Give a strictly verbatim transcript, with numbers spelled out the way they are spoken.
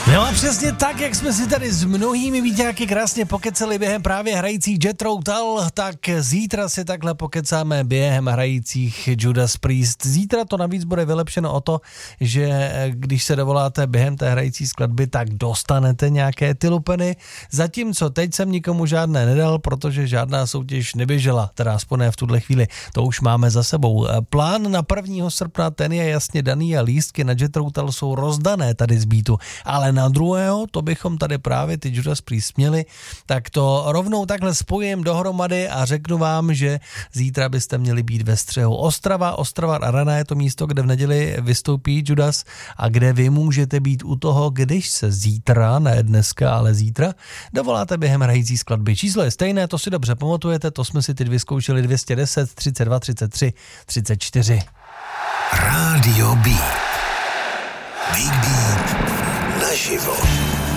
No a přesně tak, jak jsme si tady s mnohými víťáky krásně pokeceli během právě hrajících Jethro Tull, tak zítra si takhle pokecáme během hrajících Judas Priest. Zítra to navíc bude vylepšeno o to, že když se dovoláte během té hrající skladby, tak dostanete nějaké ty lupeny. Zatímco teď jsem nikomu žádné nedal, protože žádná soutěž neběžela, teda aspoň ne v tuhle chvíli. To už máme za sebou. Plán na prvního srpna, ten je jasně daný a lístky na Jethro Tull jsou rozdané tady z Beatu, ale na druhého, to bychom tady právě ty Judas Priest měli, tak to rovnou takhle spojím dohromady a řeknu vám, že zítra byste měli být ve střehu. Ostrava, Ostrava Arena je to místo, kde v neděli vystoupí Judas a kde vy můžete být u toho, když se zítra, ne dneska, ale zítra, dovoláte během hrající skladby. Číslo je stejné, to si dobře pamatujete, to jsme si teď vyzkoušeli dvě stě deset, třicet dva, třicet tři, třicet čtyři. Rádio Beat. Big Beat naživo.